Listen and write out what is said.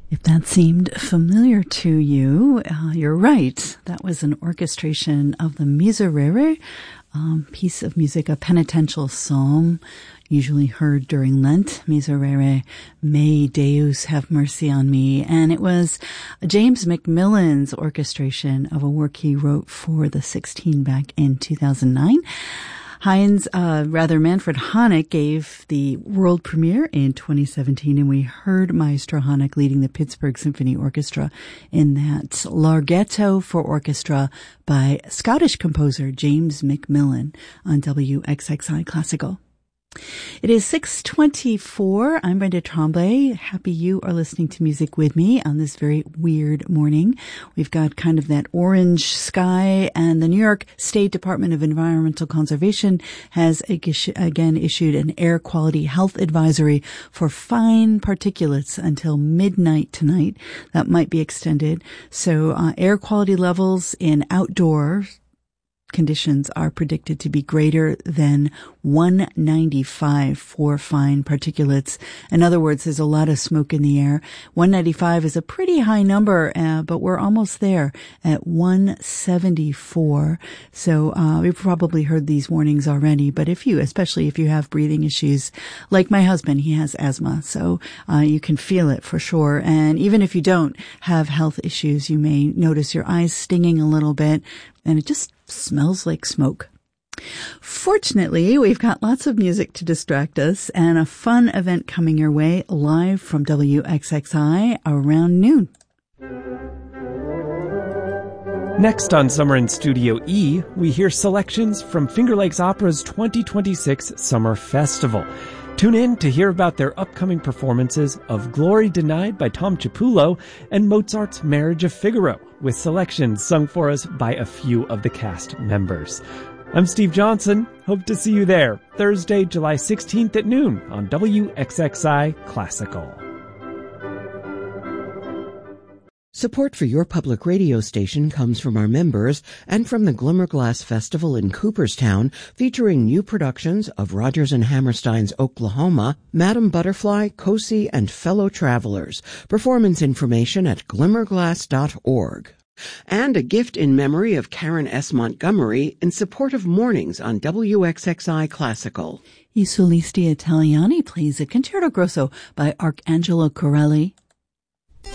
If that seemed familiar to you, you're right. That was an orchestration of the Miserere, piece of music, a penitential psalm, usually heard during Lent. Miserere, may Deus have mercy on me. And it was James Macmillan's orchestration of a work he wrote for the 16 back in 2009. Manfred Honeck gave the world premiere in 2017, and we heard Maestro Honeck leading the Pittsburgh Symphony Orchestra in that Larghetto for orchestra by Scottish composer James Macmillan on WXXI Classical. It is 6:24. I'm Brenda Tremblay. Happy you are listening to music with me on this very weird morning. We've got kind of that orange sky, and the New York State Department of Environmental Conservation has again issued an air quality health advisory for fine particulates until midnight tonight. That might be extended. So air quality levels in outdoor conditions are predicted to be greater than 195 for fine particulates. In other words, there's a lot of smoke in the air. 195 is a pretty high number, but we're almost there at 174. So we've probably heard these warnings already, but especially if you have breathing issues, like my husband, he has asthma, so you can feel it for sure. And even if you don't have health issues, you may notice your eyes stinging a little bit, and it just smells like smoke. Fortunately, we've got lots of music to distract us and a fun event coming your way live from WXXI around noon. Next on Summer in Studio E, we hear selections from Finger Lakes Opera's 2026 Summer Festival. Tune in to hear about their upcoming performances of Glory Denied by Tom Chiapullo and Mozart's Marriage of Figaro, with selections sung for us by a few of the cast members. I'm Steve Johnson. Hope to see you there Thursday, July 16th at noon on WXXI Classical. Support for your public radio station comes from our members and from the Glimmerglass Festival in Cooperstown, featuring new productions of Rodgers and Hammerstein's Oklahoma, Madame Butterfly, Cosi, and Fellow Travelers. Performance information at glimmerglass.org. And a gift in memory of Karen S. Montgomery in support of mornings on WXXI Classical. I Solisti Italiani plays a Concerto Grosso by Arcangelo Corelli.